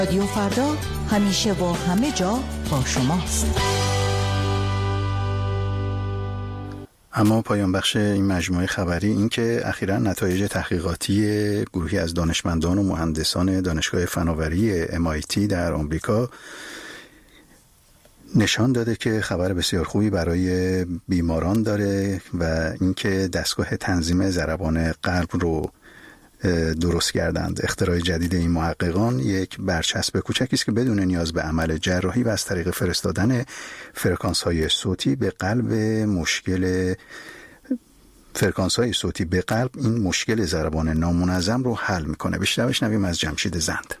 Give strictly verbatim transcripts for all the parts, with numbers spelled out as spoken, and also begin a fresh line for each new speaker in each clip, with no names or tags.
رادیو فردا همیشه و همه جا با شماست.
اما پایان بخش این مجموعه خبری این که اخیراً نتایج تحقیقاتی گروهی از دانشمندان و مهندسان دانشگاه فناوری ام آی تی در آمریکا نشان داده که خبر بسیار خوبی برای بیماران داره و اینکه دستگاه تنظیم ضربان قلب رو درست کردند. اختراع جدید این محققان یک برچسب کوچکی است که بدون نیاز به عمل جراحی و از طریق فرستادن فرکانس‌های صوتی به قلب مشکل فرکانس‌های صوتی به قلب این مشکل ضربان نامنظم رو حل میکنه. بیشتر بشنویم از جمشید زند.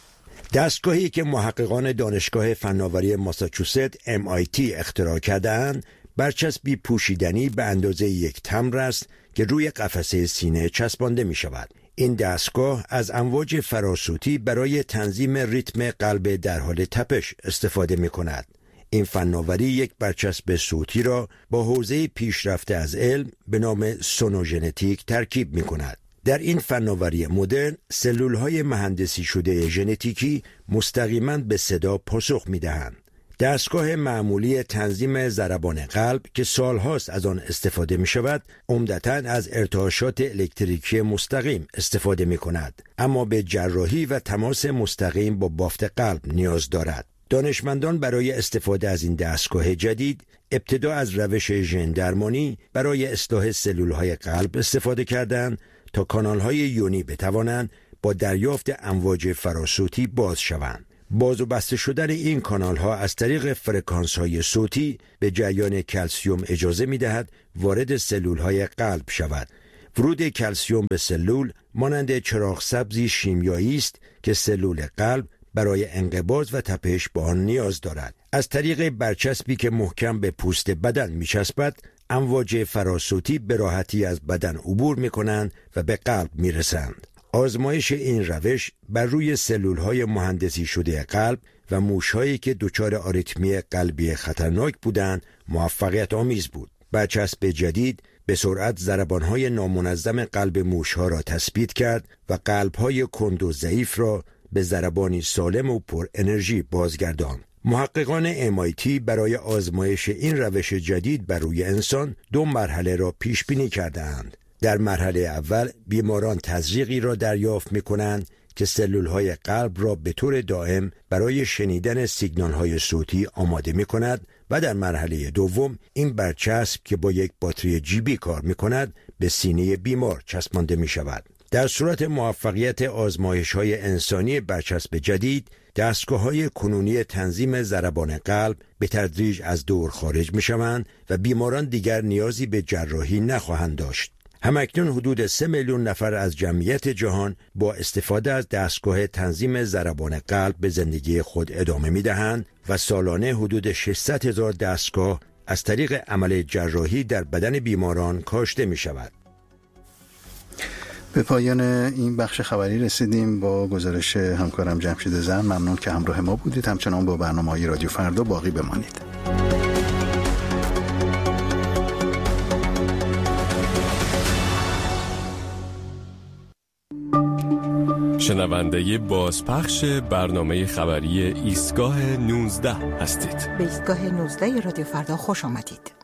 دستگاهی که محققان دانشگاه فناوری ماساچوست ام آی تی اختراع کردند، برچسبی پوشیدنی به اندازه یک تمبر است که روی قفسه سینه چسبانده می شود. این دستگاه از امواج فراسوتی برای تنظیم ریتم قلب در حال تپش استفاده می کند. این فناوری یک برچسب صوتی را با حوزه پیشرفته از علم به نام سونوژنتیک ترکیب می کند. در این فناوری مدرن سلولهای مهندسی شده ژنتیکی مستقیما به صدا پاسخ می دهند. دستگاه معمولی تنظیم ضربان قلب که سالهاست از آن استفاده می شود، عمدتاً از ارتعاشات الکتریکی مستقیم استفاده می کند، اما به جراحی و تماس مستقیم با بافت قلب نیاز دارد. دانشمندان برای استفاده از این دستگاه جدید ابتدا از روش ژن درمانی برای اصلاح سلولهای قلب استفاده کردند تا کانالهای یونی بتوانند با دریافت امواج فراسوتی باز شوند. باز و بسته شدن این کانال ها از طریق فرکانس های صوتی به جریان کلسیم اجازه می دهد وارد سلول های قلب شود. ورود کلسیم به سلول مانند چراغ سبزی شیمیایی است که سلول قلب برای انقباض و تپش به آن نیاز دارد. از طریق برچسبی که محکم به پوست بدن می چسبد، امواج فراسوتی به راحتی از بدن عبور می کنند و به قلب می رسند. آزمایش این روش بر روی سلولهای مهندسی شده قلب و موشهایی که دچار آریتمی قلبی خطرناک بودند موفقیت آمیز بود. برچسب جدید به سرعت ضربانهای نامنظم قلب موشها را تثبیت کرد و قلبهای کند و ضعیف را به ضربانی سالم و پر انرژی بازگرداند. محققان ام آی تی برای آزمایش این روش جدید بر روی انسان دو مرحله را پیش بینی کردند. در مرحله اول بیماران تزریقی را دریافت می‌کنند که سلولهای قلب را به طور دائم برای شنیدن سیگنال‌های صوتی آماده می‌کند و در مرحله دوم این برچسب که با یک باتری جیبی کار می‌کند به سینه بیمار چسبانده می‌شود. در صورت موفقیت آزمایش‌های انسانی برچسب جدید، دستگاه‌های کنونی تنظیم ضربان قلب به تدریج از دور خارج می‌شوند و بیماران دیگر نیازی به جراحی نخواهند داشت. همکنون حدود سه میلیون نفر از جمعیت جهان با استفاده از دستگاه تنظیم ضربان قلب به زندگی خود ادامه می‌دهند و سالانه حدود ششصد هزار دستگاه از طریق عمل جراحی در بدن بیماران کاشته می‌شود.
به پایان این بخش خبری رسیدیم با گزارش همکارم جمشید زند. ممنون که همراه ما بودید. همچنان با برنامه‌های رادیو فردا باقی بمانید.
شنونده بازپخش برنامه خبری ایستگاه نوزده هستید.
به ایستگاه نوزده رادیو فردا خوش آمدید.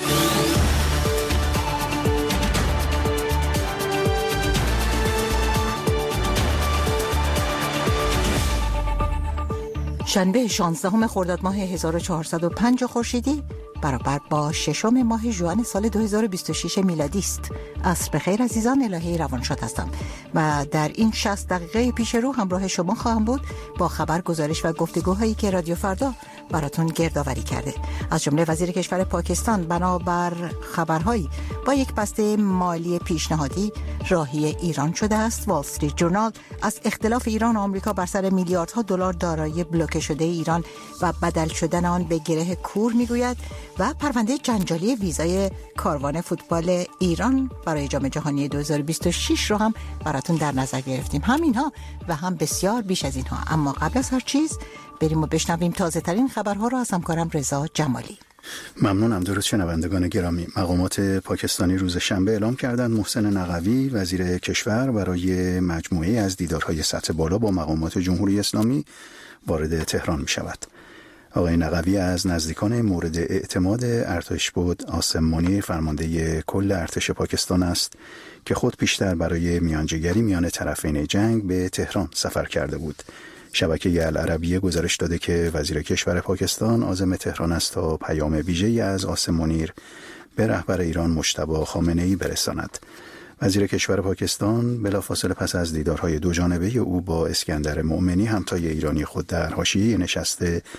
شنبه شانزدهم خرداد ماه هزار و چهارصد و پنج خورشیدی برابر با ششم ماه ژوئن سال دو هزار و بیست و شش میلادی است. عصر بخیر عزیزان، الهی روانشاد هستم و در این شصت دقیقه پیش رو همراه شما خواهم بود با خبر، گزارش و گفتگوهایی که رادیو فردا براتون گردآوری کرده. از جمله وزیر کشور پاکستان بنابر خبرهایی با یک بسته مالی پیشنهادی راهی ایران شده است. وال استریت جورنال از اختلاف ایران و آمریکا بر سر میلیاردها دلار دارایی بلوکه شده ایران و بدل شدن آن به گره کور میگوید و پرونده جنجالی ویزای کاروان فوتبال ایران برای جام جهانی دو هزار و بیست و شش رو هم براتون در نظر گرفتیم. هم اینها و هم بسیار بیش از اینها. اما قبل از هر چیز بریم و بشنویم تازه ترین خبرها را از همکارم رضا جمالی.
ممنونم. درود شنوندگان گرامی. مقامات پاکستانی روز شنبه اعلام کردند محسن نقوی وزیر کشور برای مجموعه از دیدارهای سطح بالا با مقامات جمهوری اسلامی وارد تهران می شود. آقای نقوی از نزدیکان مورد اعتماد ارتش بود عاصم منیر فرمانده کل ارتش پاکستان است که خود پیشتر برای میانجیگری میان طرفین جنگ به تهران سفر کرده بود. شبکه العربیه گزارش داده که وزیر کشور پاکستان عازم تهران است تا پیام ویژه‌ای از عاصم منیر به رهبر ایران مجتبی خامنه‌ای برساند. وزیر کشور پاکستان بلافاصله پس از دیدارهای دو جانبه او با اسکندر مؤمنی همتای ایرانی خود در حاشیه نشست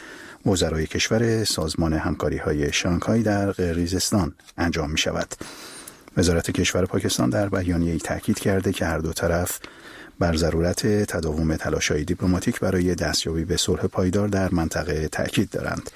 وزرای کشور سازمان همکاری‌های شانگهای در قرقیزستان انجام می شود. وزارت کشور پاکستان در بیانیه‌ای تاکید کرده که هر دو طرف بر ضرورت تداوم تلاش‌های دیپلماتیک برای دستیابی به صلح پایدار در منطقه تاکید دارند.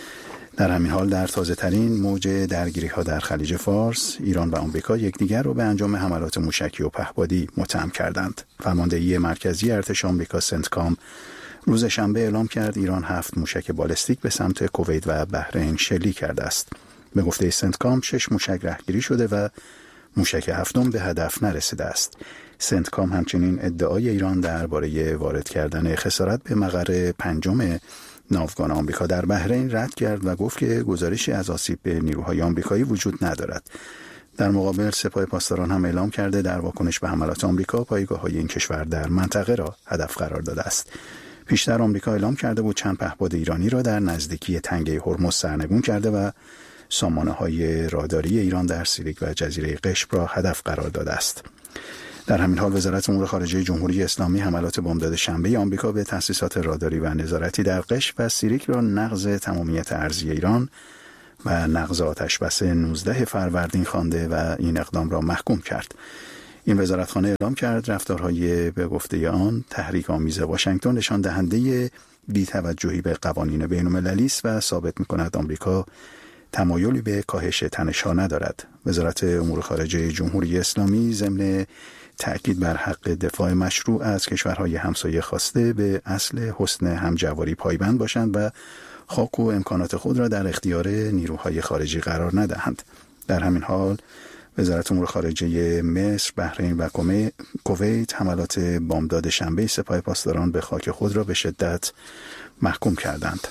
در همین حال در تازه‌ترین موج درگیری‌ها در خلیج فارس، ایران و آمریکا یکدیگر را به انجام حملات موشکی و پهپادی متهم کردند. فرماندهی مرکزی ارتش آمریکا سنتکام روز شنبه اعلام کرد ایران هفت موشک بالستیک به سمت کویت و بحرین شلیک کرده است. به گفته سنتکام شش موشک رهگیری شده و موشک هفتم به هدف نرسیده است. سنتکام همچنین ادعای ایران درباره وارد کردن خسارت به مقر پنجم ناوگان آمریکا در بحرین رد کرد و گفت که گزارشی از آسیب به نیروهای آمریکایی وجود ندارد. در مقابل سپاه پاسداران هم اعلام کرده در واکنش به حملات آمریکا پایگاه‌های این کشور در منطقه را هدف قرار داده است. پیشتر آمریکا اعلام کرده بود چند پهپاد ایرانی را در نزدیکی تنگه هرمز سرنگون کرده و سامانه‌های راداری ایران در سیریک و جزیره قشم را هدف قرار داده است. در همین حال وزارت امور خارجه جمهوری اسلامی حملات بامداد شنبه آمریکا به تأسیسات راداری و نظارتی در قشم و سیریک را نقض تمامیت ارضی ایران و نقض آتشبس نوزده فروردین خوانده و این اقدام را محکوم کرد. این وزارتخانه اعلام کرد رفتارهای به گفته آن تحریک آمیز واشنگتن نشان دهنده بی‌توجهی به قوانین بین‌المللی است و ثابت می‌کند آمریکا تمایلی به کاهش تنش‌ها ندارد. وزارت امور خارجه جمهوری اسلامی ضمن تأکید بر حق دفاع مشروع از کشورهای همسایه خواسته به اصل حسن همجواری پایبند باشند و خاک و امکانات خود را در اختیار نیروهای خارجی قرار ندهند. در همین حال وزارت امور خارجه مصر، بحرین و کویت حملات بامداد شنبه سپاه پاسداران به خاک خود را به شدت محکوم کردند.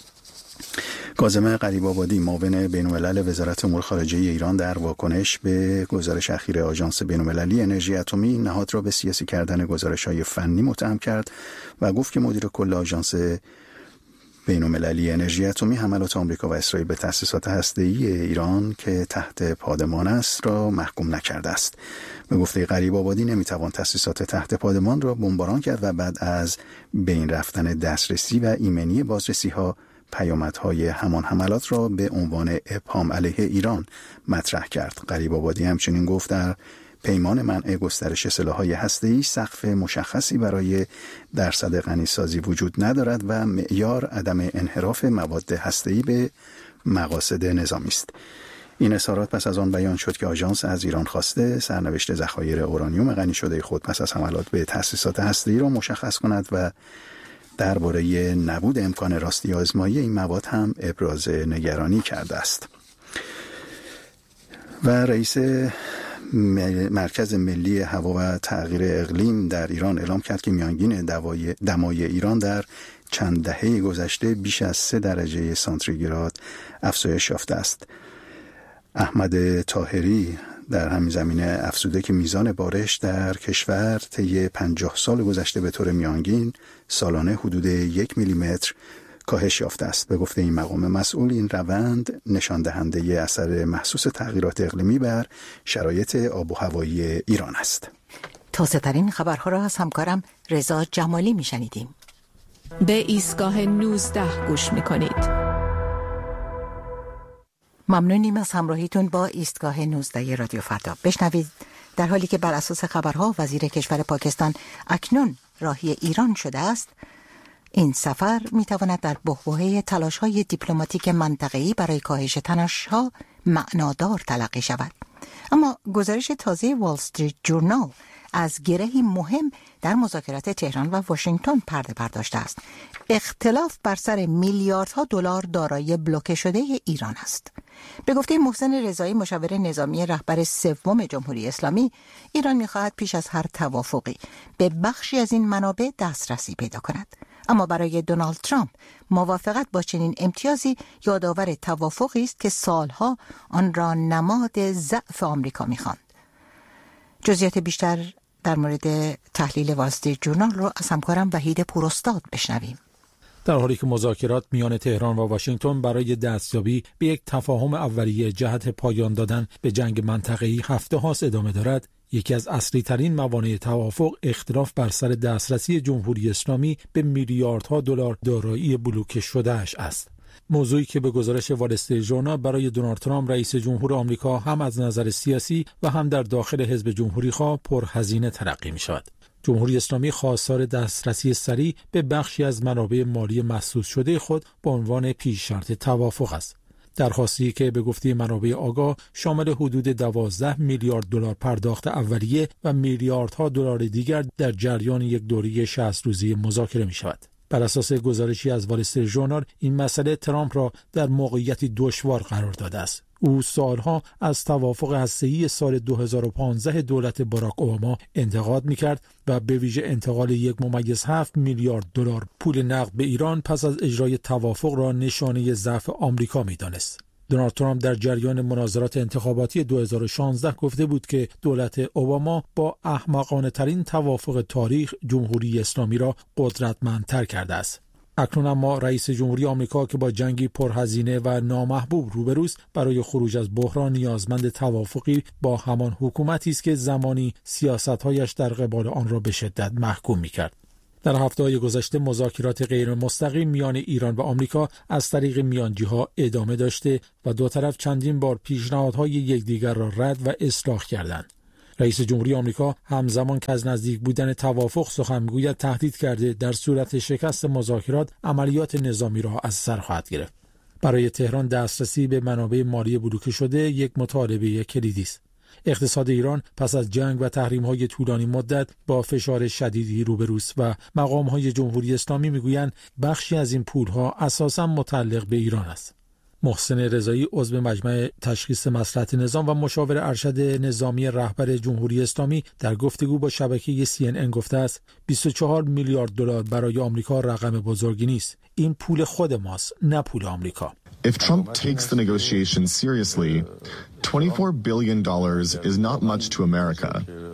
کاظم غریب‌آبادی معاون بین‌الملل وزارت امور خارجه ایران در واکنش به گزارش اخیر آژانس بین‌المللی انرژی اتمی نهاد را به سیاسی کردن گزارش‌های فنی متهم کرد و گفت که مدیر کل آژانس بین‌المللی انرژی اتمی حملات آمریکا و اسرائیل به تأسیسات هسته‌ای ایران که تحت پادمان است را محکوم نکرده است. به گفته غریب‌آبادی نمیتوان تأسیسات تحت پادمان را بمباران کرد و بعد از بین رفتن دسترسی و ایمنی بازرسی‌ها پیامدهای همان حملات را به عنوان ابهام علیه ایران مطرح کرد. غریب‌آبادی همچنین گفت در پیمان منع گسترش سلاح‌های هسته‌ای سقف مشخصی برای درصد غنیسازی وجود ندارد و معیار عدم انحراف مواد هسته‌ای به مقاصد نظامی است. این اظهارات پس از آن بیان شد که آژانس از ایران خواسته سرنوشت ذخایر اورانیوم غنی شده خود پس از حملات به تأسیسات هسته‌ای را مشخص کند و درباره نبود امکان راستی آزمایی این مواد هم ابراز نگرانی کرده است. و رئیس مرکز ملی هوا و تغییر اقلیم در ایران اعلام کرد که میانگین دمای ایران در چند دهه گذشته بیش از سه درجه سانتیگراد افزایش یافته است. احمد طاهری در همین زمینه افزوده که میزان بارش در کشور طی پنجاه سال گذشته به طور میانگین سالانه حدود یک میلیمتر کاهش یافته است. به گفته این مقام مسئول این روند نشان دهنده اثر محسوس تغییرات اقلیمی بر شرایط آب و هوایی ایران است.
تازه ترین خبرها را از همکارم رضا جمالی میشنیدیم.
به ایستگاه نوزده گوش میکنید.
ممنونیم از همراهیتون با ایستگاه نوزده رادیو فردا. بشنوید در حالی که بر اساس خبرها وزیر کشور پاکستان اکنون راهی ایران شده است، این سفر میتواند در بحبوحه تلاش‌های دیپلماتیک منطقه‌ای برای کاهش تنش‌ها معنادار تلقی شود. اما گزارش تازه وال استریت جورنال از گرهی مهم در مذاکرات تهران و واشنگتن پرده برداشته است. اختلاف بر سر میلیاردها دلار دارایی بلوکه شده ایران است. به گفته محسن رضایی، مشاور نظامی رهبر سوم جمهوری اسلامی، ایران می‌خواهد پیش از هر توافقی به بخشی از این منابع دسترسی پیدا کند. اما برای دونالد ترامپ موافقت با چنین امتیازی یادآور توافقی است که سالها آن را نماد ضعف آمریکا می‌خواند. جزئیات بیشتر در مورد تحلیل وال استریت جورنال رو از همکارم وحید پوراستاد بشنویم.
در حالی که مذاکرات میان تهران و واشنگتن برای دستیابی به یک تفاهم اولیه جهت پایان دادن به جنگ منطقه‌ای هفته هاست ادامه دارد، یکی از اصلی ترین موانع توافق اختلاف بر سر دسترسی جمهوری اسلامی به میلیاردها دلار دارایی بلوکه شده‌اش است. موضوعی که به گزارش وال استریت جورنال برای دونالد ترامپ رئیس جمهور آمریکا هم از نظر سیاسی و هم در داخل حزب جمهوری‌خواه پرهزینه تلقی می‌شود. جمهوری اسلامی خواستار دسترسی سریع به بخشی از منابع مالی محسوس شده خود به عنوان پیش شرط توافق است. درخواستی که به گفته منابع آگاه شامل حدود دوازده میلیارد دلار پرداخت اولیه و میلیاردها دلار دیگر در جریان یک دوره شصت روزه مذاکره می شود. بر اساس گزارشی از وال استریت جورنال، این مسئله ترامپ را در موقعیتی دشوار قرار داده است. او سالها از توافق هسته‌ای سال دو هزار و پانزده دولت باراک اوباما انتقاد می‌کرد و به ویژه انتقال یک ممیز هفت میلیارد دلار پول نقد به ایران پس از اجرای توافق را نشانه ضعف آمریکا می‌دانست. دونالد ترامپ در جریان مناظرات انتخاباتی دو هزار و شانزده گفته بود که دولت اوباما با احمقانه ترین توافق تاریخ جمهوری اسلامی را قدرتمندتر کرده است. اکنون اما رئیس جمهوری آمریکا که با جنگی پرهزینه و نامحبوب روبروست، برای خروج از بحران نیازمند توافقی با همان حکومتی است که زمانی سیاست‌هایش در قبال آن را به شدت محکوم می‌کرد. در هفته‌های گذشته مذاکرات غیر مستقیم میان ایران و آمریکا از طریق میانجی‌ها ادامه داشته و دو طرف چندین بار پیشنهادهای یکدیگر را رد و اصلاح کردند. رئیس جمهوری آمریکا همزمان که از نزدیک بودن توافق سخن می‌گوید، تهدید کرده در صورت شکست مذاکرات عملیات نظامی را از سر خواهد گرفت. برای تهران دسترسی به منابع مالی بلوکه شده یک مطالبه کلیدی است. اقتصاد ایران پس از جنگ و تحریم‌های طولانی مدت با فشار شدیدی روبروست و مقام‌های جمهوری اسلامی می‌گویند بخشی از این پول‌ها اساساً متعلق به ایران است. محسن رضایی، عضو مجمع تشخیص مصلحت نظام و مشاور ارشد نظامی رهبر جمهوری اسلامی، در گفتگو با شبکه سی ان ان گفته است بیست و چهار میلیارد دلار برای آمریکا رقم بزرگی نیست. این پول خود ماست، نه پول آمریکا.
If Trump takes the negotiations seriously, twenty-four billion dollars is not much to America.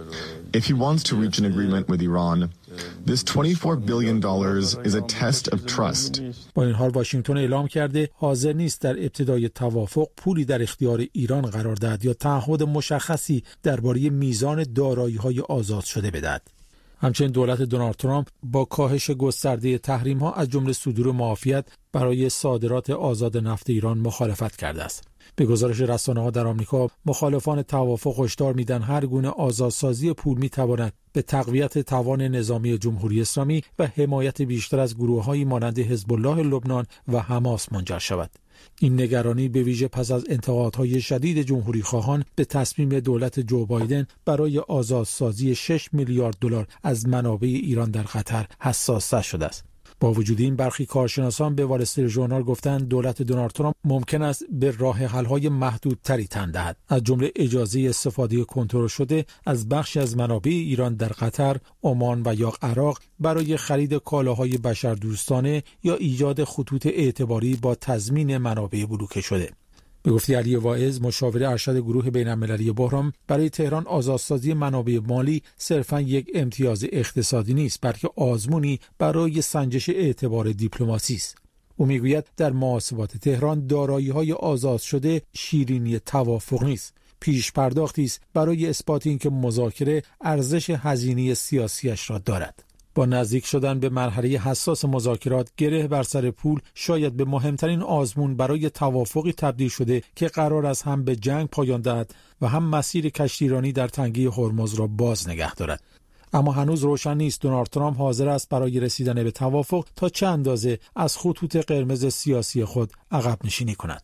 If he wants to reach an agreement with Iran, this twenty-four billion dollars is a test of trust.
با این حال واشنگتن اعلام کرده حاضر نیست در ابتدای توافق پولی در اختیار ایران قرار دهد یا تعهد مشخصی درباره میزان دارایی‌های آزاد شده بدهد. همچنین دولت دونالد ترامپ با کاهش گسترده تحریم‌ها از جمله صدور معافیت برای صادرات آزاد نفت ایران مخالفت کرده است. به گزارش رسانه‌ها در آمریکا، مخالفان توافق هشدار می‌دهند هر گونه آزادسازی پول می‌تواند به تقویت توان نظامی جمهوری اسلامی و حمایت بیشتر از گروه‌هایی مانند حزب الله لبنان و حماس منجر شود. این نگرانی به ویژه پس از انتقادهای شدید جمهوری خواهان به تصمیم دولت جو بایدن برای آزادسازی شش میلیارد دلار از منابع ایران در قطر حساس شده است. با وجود این، برخی کارشناسان به وال استریت جورنال گفتند دولت دونالد ترامپ ممکن است به راه حل‌های محدودتری تن دهد، از جمله اجازه استفاده کنترل شده از بخشی از منابع ایران در قطر، عمان و یا عراق برای خرید کالاهای بشردوستانه یا ایجاد خطوط اعتباری با تضمین منابع بلوکه شده. به گفته علی واعظ، مشاور ارشد گروه بین‌المللی بحران، برای تهران آزادسازی منابع مالی صرفاً یک امتیاز اقتصادی نیست، بلکه آزمونی برای سنجش اعتبار دیپلماسی است. او میگوید در محاسبات تهران دارایی‌های آزاد شده شیرینی توافق نیست، پیش پرداختی است برای اثبات اینکه مذاکره ارزش هزینه سیاسیش را دارد. با نزدیک شدن به مرحله حساس مذاکرات، گره بر سر پول شاید به مهمترین آزمون برای توافقی تبدیل شده که قرار است هم به جنگ پایان دهد و هم مسیر کشتیرانی در تنگه هرمز را باز نگه دارد. اما هنوز روشن نیست دونالد ترامپ حاضر است برای رسیدن به توافق تا چه اندازه از خطوط قرمز سیاسی خود عقب نشینی کند.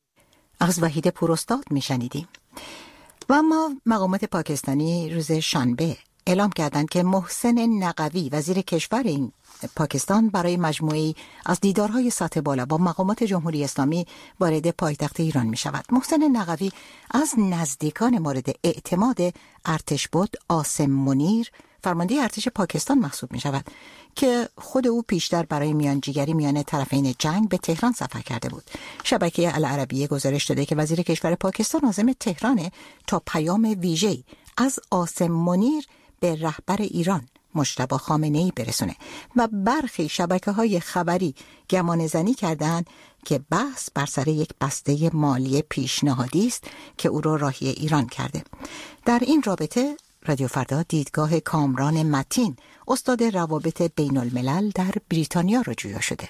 از وحید پوراستاد میشنیدیم. و اما مقامات پاکستانی روز شنبه اعلام کردند که محسن نقوی وزیر کشور این پاکستان برای مجموعه‌ای از دیدارهای سطح بالا با مقامات جمهوری اسلامی وارد پایتخت ایران می شود. محسن نقوی از نزدیکان مورد اعتماد ارتش بود عاصم منیر فرمانده ارتش پاکستان محسوب می شود که خود او پیشتر برای میانجیگری میان طرفین جنگ به تهران سفر کرده بود. شبکه العربیه گزارش داده که وزیر کشور پاکستان عازم تهرانه تا پیام ویژه‌ای از عاصم منیر به رهبر ایران مجتبی خامنه‌ای برسونه و برخی شبکه‌های خبری گمانه‌زنی کردند که بحث بر سر یک بسته مالی پیشنهادی است که او را راهی ایران کرده. در این رابطه رادیو فردا دیدگاه کامران متین استاد روابط بین الملل در بریتانیا را جویا شده.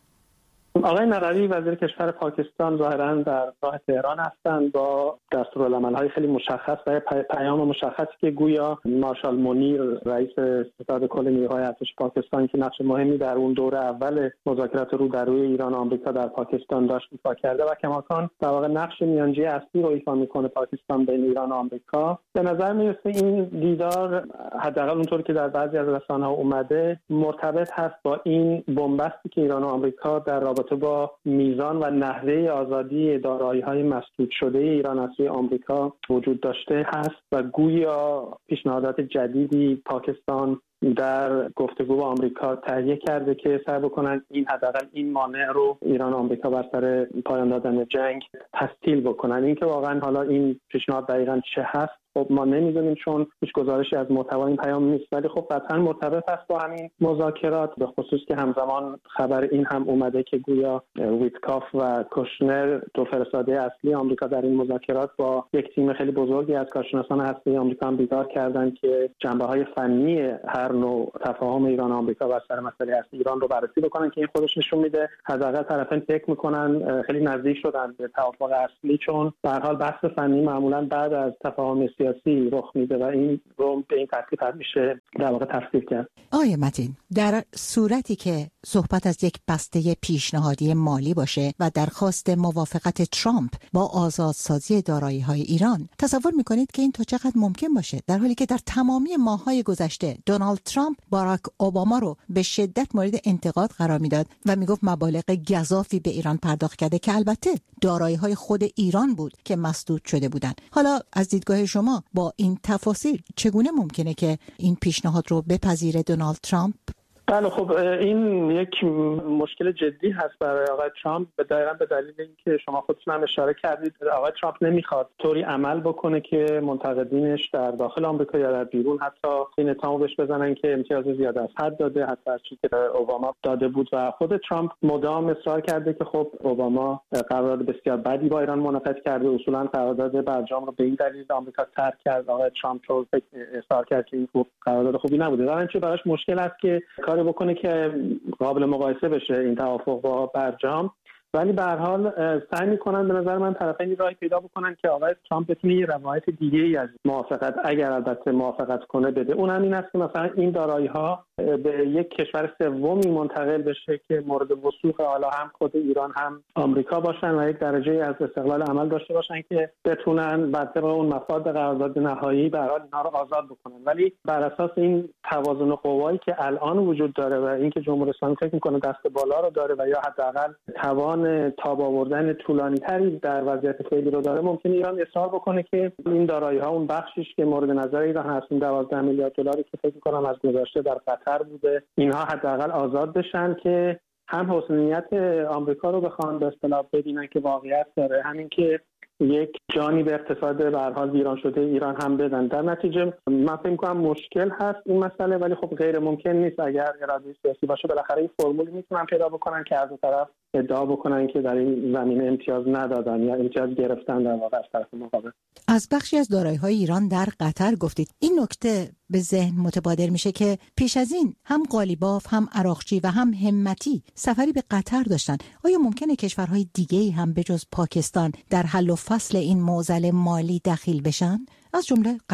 آقای نقوی وزیر کشور پاکستان ظاهراً در راه تهران هستند با دستورالعمل‌های خیلی مشخص و پیام مشخصی که گویا مارشال منیر رئیس ستاد کل نیروهای ارتش پاکستان که نقش مهمی در اون دوره اول مذاکرات رو در روی ایران و آمریکا در پاکستان داشت ایفا کرده و کماکان در واقع نقش میانجی اصلی رو ایفا میکنه پاکستان بین ایران و آمریکا. به نظر میرسه این دیدار حداقل اونطور که در بعضی از رسانه‌ها اومده مرتبط هست با این بنبستی که ایران و آمریکا در رابطه با میزان و نحوه آزادی دارایی‌های مسدود شده ایران از سوی آمریکا وجود داشته هست و گویا پیشنهادات جدیدی پاکستان در گفتگو با آمریکا تهیه کرده که سعی بکنن این حداقل این مانع رو ایران و آمریکا بر سر پایان دادن جنگ تسهیل بکنن. اینکه واقعا حالا این پیشنهاد دقیقاً چه هست خب ما نمیدونیم چون هیچ گزارشی از محتوای این پیام نیست، ولی خب قطعا مرتبط است با همین مذاکرات، به خصوص که همزمان خبر این هم اومده که گویا ویتکاف و کوشنر دو فرستاده اصلی آمریکا در این مذاکرات با یک تیم خیلی بزرگی از کارشناسان هسته‌ای آمریکا هم دیدار کردند که جنبه‌های فنی هر نوع تفاهم ایران و آمریکا بر سر مسئله هسته ایران رو بررسی بکنن که این خودش نشون میده حداقل طرفین فکر میکنن خیلی نزدیک شدن به توافق اصلی، چون به هر حال بحث فنی معمولا بعد از تفاهم سیاسی رخ میده و این رو به این ترتیب میشه در واقع تفسیر کرد.
آقای متین، در صورتی که صحبت از یک بسته پیشنهادی مالی باشه و درخواست موافقت ترامپ با آزادسازی دارایی‌های ایران، تصور میکنید که این تا چقدر ممکن باشه در حالی که در تمامی ماه‌های گذشته دونالد ترامپ باراک اوباما رو به شدت مورد انتقاد قرار میداد و میگفت مبالغ گزافی به ایران پرداخت کرده که البته دارایی‌های خود ایران بود که مسدود شده بودند. حالا از دیدگاه شما با این تفاصیل چگونه ممکنه که این پیشنهاد رو بپذیره دونالد ترامپ؟
بله خب این یک مشکل جدی هست برای آقای ترامپ به دقیقاً به دلیل اینکه شما خودتون هم اشاره کردید آقای ترامپ نمیخواد طوری عمل بکنه که منتقدینش در داخل آمریکا یا در بیرون حتی این اتهامو بهش بزنن که امتیاز زیاده از حد داده، حتی از چیزی که اوباما داده بود. و خود ترامپ مدام اصرار کرده که خب اوباما قرارداد بسیار بدی با ایران منعقد کرده، اصولاً قرارداد برجام رو به این دلیل آمریکا ترک کرد. آقای ترامپ رو اصرار کرد که این قرارداد خوبی نبوده. در نتیجه براش مشکل است که کاری بکنه که قابل مقایسه بشه این توافق با برجام، ولی به هر حال سعی می‌کنن به نظر من طرفین راهی پیدا بکنن که آقای ترامپ بتونه یه روایت دیگه‌ای از موافقت اگر البته موافقت کنه بده. اون هم این است که مثلا این دارایی‌ها به یک کشور سومی منتقل بشه که مورد وثوق حالا هم خود ایران هم آمریکا باشن و یک درجه از استقلال عمل داشته باشن که بتونن بر طبق اون مفاد قرارداد نهایی به هر حال اینها رو آزاد بکنن. ولی بر اساس این توازن قوایی که الان وجود داره و اینکه جمهوری اسلامی فکر می‌کنه دست بالا رو داره و یا حداقل توان تاب آوردن طولانی‌تری در وضعیت فعلی رو داره، ممکنه ایران اصرار بکنه که این دارایی‌ها اون بخشیش که مورد نظر ایران هست، دوازده میلیارد دلاری که فکر می‌کنم از گذشته در قطر بوده، اینها حداقل آزاد بشن که هم حسنیت آمریکا رو بخوان به اصطلاح ببینن که واقعیت داره، همین که یک جانی به اقتصاد به هر حال ویران شده ایران هم بدن. در نتیجه من فکر می‌کنم مشکل هست این مسئله، ولی خب غیر ممکن نیست اگر اراده سیاسی باشه. بالاخره این فرمولی میتونن پیدا بکنن که از دو طرف ادعا بکنن که در این زمینه امتیاز ندادن یا امتیاز گرفتن در واقع از طرف مقابل.
از بخشی از دارایی‌های ایران در قطر گفتید. این نکته به ذهن متبادر میشه که پیش از این هم قالیباف، هم عراقچی و هم همتی سفری به قطر داشتن. آیا ممکنه کشورهای دیگه‌ای هم به جز پاکستان در حل و فصل این معضل مالی دخیل بشن، از جمله قطر؟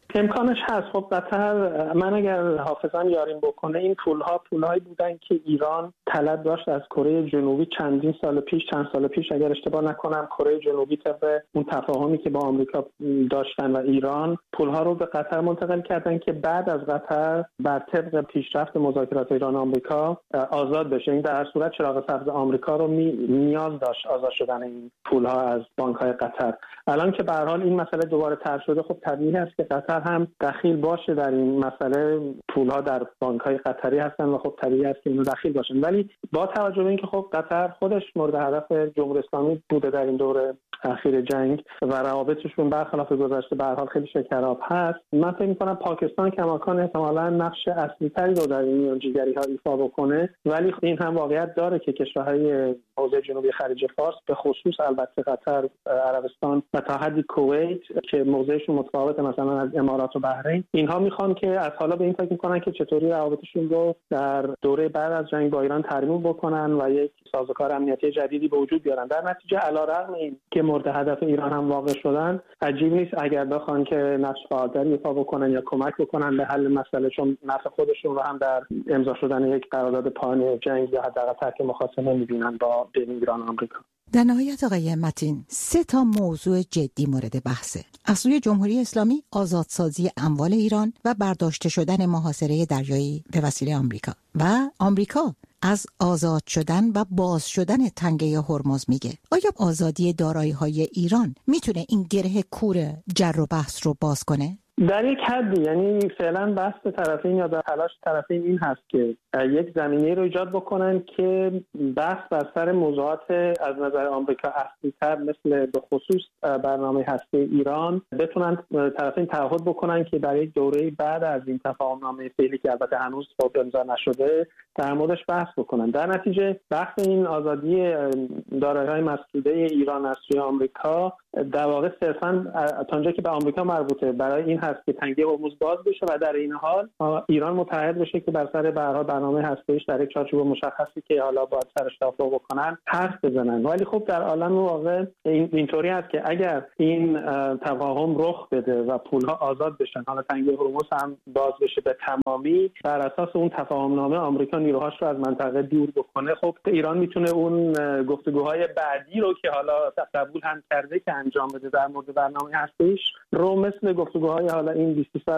امکانش هست. خب قطر، من اگر حافظم یاریم بکنه، این پولها پولهایی بودن که ایران طلب داشت از کره جنوبی چندین سال پیش چند سال پیش اگر اشتباه نکنم کره جنوبی طبق اون تفاهمی که با آمریکا داشتن و ایران پولها رو به قطر منتقل کردن که بعد از قطر بر طبق پیشرفت مذاکرات ایران و آمریکا آزاد بشه. این در صورت چراغ سبز آمریکا رو می... نیاز داشت آزاد شدن این پولها از بانک‌های قطر. الان که به هر حال این مسئله دوباره طرح شده، خب طبیعی است که قطر هم دخیل باشه در این مسئله. پولها در بانک‌های قطری هستن و خب طبیعی است که اینو دخیل باشن. ولی با توجه به اینکه خب قطر خودش مورد هدف جمهوری اسلامی بوده در این دوره اخیر جنگ و روابطشون برخلاف گذشته به هر حال خیلی شکراب هست، من فکر می‌کنم پاکستان کماکان احتمالاً نقش اصلی‌تری رو در این میانجیگری‌ها ایفا بکنه. ولی این هم واقعیت داره که کشورهای حوزه جنوبی خلیج فارس به خصوص البته قطر، عربستان و تا حدی کویت که موضعشون متفاوته مثلا از امارات و بحرین، اینها میخوان که از حالا به این فکر میکنن که چطوری روابطشون رو در دوره بعد از جنگ با ایران ترمیم بکنن و یک سازوکار امنیتی جدیدی به وجود بیارن. در نتیجه علیرغم این که مورد هدف ایران هم واقع شدن، عجیب نیست اگر بخوان که نقش فعالتری ایفا بکنن یا کمک بکنن به حل مسئله، چون نفع خودشون رو هم در امضا شدن یک قرارداد پایان جنگ یا حداقل ترک مخاصمه میبینن با بین ایران و آمریکا.
در نهایت آقای متین، سه تا موضوع جدی مورد بحثه. از سوی جمهوری اسلامی آزادسازی اموال ایران و برداشته شدن محاصره دریایی به وسیله آمریکا و آمریکا از آزاد شدن و باز شدن تنگه هرمز میگه. آیا آزادی دارایی‌های ایران میتونه این گره کور جر و بحث رو باز کنه؟
در یک حدی، یعنی فعلا بحث طرفین یا در تلاش طرفین این هست که یک زمینه رو ایجاد بکنن که بحث بر سر موضوعات از نظر آمریکا اصلی‌تر مثل به خصوص برنامه هسته ایران بتونن طرفین تعهد بکنن که در یک دوره بعد از این تفاهم‌نامه فعلی که البته هنوز امضا نشده در موردش بحث بکنن. در نتیجه بحث این آزادی دارایی‌های مسدوده ایران از سوی آمریکا در واقع صرفاً تا اونجا که به آمریکا مربوطه برای این هست که تنگه هرمز باز بشه و در این حال ایران متحد بشه که بر سر برنامه هسته‌ایش در یک چارچوب مشخصی که حالا باید سرش توافق بکنن حرف بزنن. ولی خب در عالم واقع این اینطوری است که اگر این تفاهم رخ بده و پولها آزاد بشن، حالا تنگه هرمز هم باز بشه به تمامی، بر اساس اون تفاهمنامه آمریکا نیروهاش رو از منطقه دور بکنه، خب ایران میتونه اون گفتگوهای بعدی رو که حالا قبول هم کرده که انجام بده در مورد برنامه هسته‌ایش رو مثل گفتگوهای حالا این بیست سال